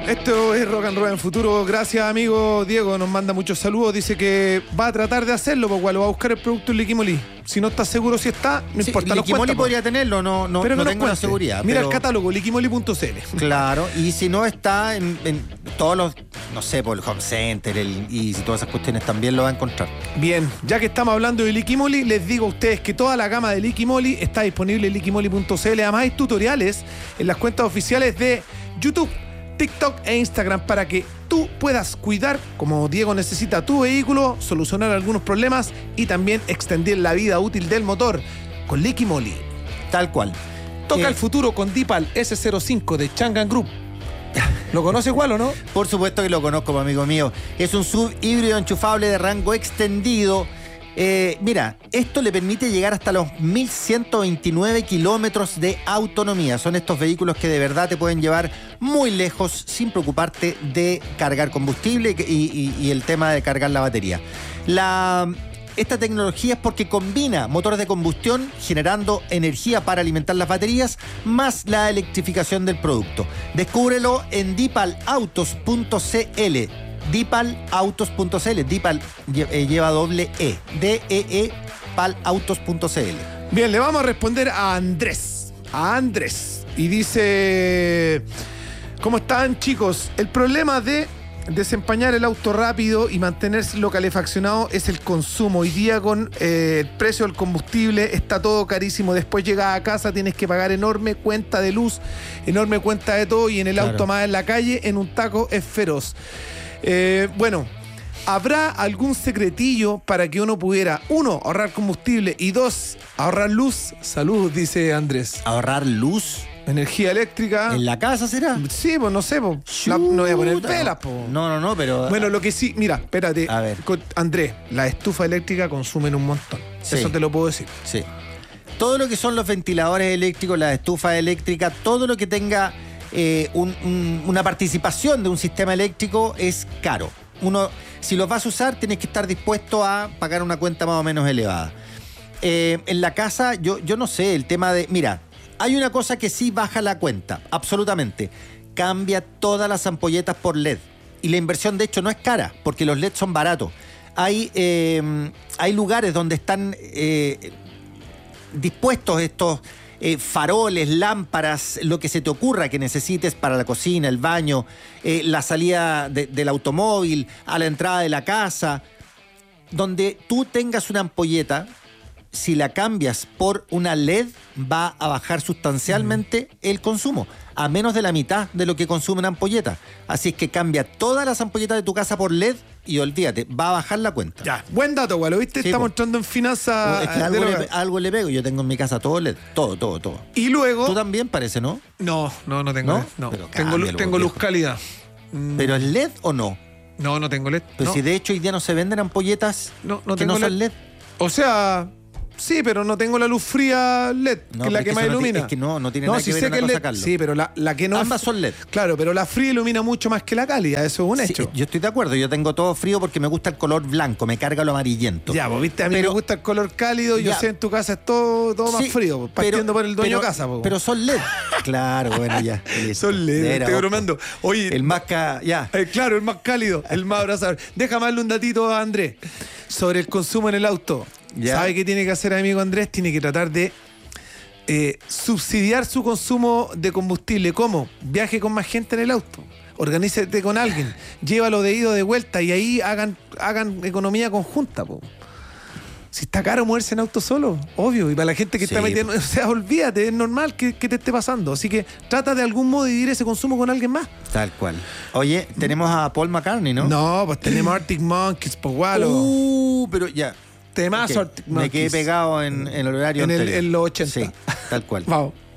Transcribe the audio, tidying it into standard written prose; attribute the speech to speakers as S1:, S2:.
S1: Esto es Rock and Roll en Futuro. Gracias, amigo Diego. Nos manda muchos saludos. Dice que va a tratar de hacerlo, porque igual va a buscar el producto en Liquimoli. Si no está seguro si está, no importa.
S2: Liquimoli podría tenerlo, no tengo la seguridad.
S1: Mira el catálogo, liquimoli.cl.
S2: Claro, y si no está en todos los, no sé, por el Home Center y todas esas cuestiones también lo va a encontrar.
S1: Bien, ya que estamos hablando de Liquimoli, les digo a ustedes que toda la gama de Liquimoli está disponible en liquimoli.cl. Además hay tutoriales en las cuentas oficiales de YouTube, TikTok e Instagram para que tú puedas cuidar, como Diego necesita, tu vehículo, solucionar algunos problemas y también extender la vida útil del motor con Liquimoli.
S2: Tal cual.
S1: Toca el futuro con Dipal S05 de Changan Group. ¿Lo conoce igual o no?
S2: Por supuesto que lo conozco, amigo mío. Es un SUV híbrido enchufable de rango extendido. Mira, esto le permite llegar hasta los 1.129 kilómetros de autonomía. Son estos vehículos que de verdad te pueden llevar muy lejos sin preocuparte de cargar combustible y el tema de cargar la batería. Esta tecnología es porque combina motores de combustión generando energía para alimentar las baterías más la electrificación del producto. Descúbrelo en dipalautos.cl. dipalautos.cl. Dipal lleva doble E. D-E-E palautos.cl.
S1: Bien, le vamos a responder a Andrés. Y dice: ¿cómo están, chicos? El problema de desempañar el auto rápido y mantenerlo calefaccionado es el consumo. Hoy día con el precio del combustible está todo carísimo. Después llegas a casa, tienes que pagar enorme cuenta de luz, enorme cuenta de todo, y en el auto más en la calle, en un taco, es feroz. Bueno, ¿habrá algún secretillo para que uno pudiera, 1, ahorrar combustible y 2, ahorrar luz? Salud, dice Andrés.
S2: ¿Ahorrar luz?
S1: Energía eléctrica.
S2: ¿En la casa será?
S1: Sí, pues no sé, pues. No voy a poner velas, pues.
S2: No, pero...
S1: Bueno, lo que sí, mira, espérate.
S2: A ver.
S1: Andrés, la estufa eléctrica consumen un montón. Sí. Eso te lo puedo decir.
S2: Sí. Todo lo que son los ventiladores eléctricos, las estufas eléctricas, todo lo que tenga una participación de un sistema eléctrico es caro. Si los vas a usar, tienes que estar dispuesto a pagar una cuenta más o menos elevada. En la casa, yo no sé, el tema de... Mira, hay una cosa que sí baja la cuenta, absolutamente. Cambia todas las ampolletas por LED. Y la inversión, de hecho, no es cara, porque los LED son baratos. Hay lugares donde están dispuestos estos faroles, lámparas, lo que se te ocurra que necesites para la cocina, el baño, la salida del automóvil, a la entrada de la casa. Donde tú tengas una ampolleta, si la cambias por una LED, va a bajar sustancialmente el consumo, a menos de la mitad de lo que consume una ampolleta. Así es que cambia todas las ampolletas de tu casa por LED y olvídate, va a bajar la cuenta.
S1: Ya, buen dato, güey. ¿Lo viste? Sí, está mostrando en finanzas.
S2: Es que algo le pego. Yo tengo en mi casa todo LED, todo.
S1: Y luego...
S2: Tú también, parece, ¿no?
S1: No tengo LED. No. Tengo luz cálida.
S2: ¿Pero es LED o no?
S1: No tengo LED.
S2: Pero si de hecho hoy día no se venden ampolletas que no son LED.
S1: O sea... Sí, pero no tengo la luz fría LED, que es la que más ilumina.
S2: Es que no tiene nada que ver una cosa,
S1: LED,
S2: Carlos.
S1: Sí, pero la que no...
S2: Ambas son LED.
S1: Claro, pero la fría ilumina mucho más que la cálida, eso es un hecho.
S2: Sí, yo estoy de acuerdo, yo tengo todo frío porque me gusta el color blanco, me carga lo amarillento.
S1: Ya, pues viste, a mí me gusta el color cálido, yo sé en tu casa es todo más frío, partiendo por el dueño de casa.
S2: Pero son LED. Claro, bueno, ya.
S1: Son LED, estoy bromeando. Oye,
S2: el más
S1: claro, el más cálido, el más abrazador. Déjame darle un datito a Andrés sobre el consumo en el auto. ¿Ya? ¿Sabe qué tiene que hacer, amigo Andrés? Tiene que tratar de subsidiar su consumo de combustible. ¿Cómo? Viaje con más gente en el auto. Organícete con alguien. Llévalo de ida o de vuelta y ahí hagan economía conjunta, po. Si está caro moverse en auto solo, obvio. Y para la gente que está metiendo... O sea, olvídate, es normal que te esté pasando. Así que trata de algún modo de dividir ese consumo con alguien más.
S2: Tal cual. Oye, tenemos a Paul McCartney, ¿no?
S1: No, pues tenemos Arctic Monkeys, pues gualo.
S2: Pero ya...
S1: Temazo.
S2: Me quedé pegado en el horario anterior.
S1: En los 80.
S2: Sí, tal cual.
S1: Vamos.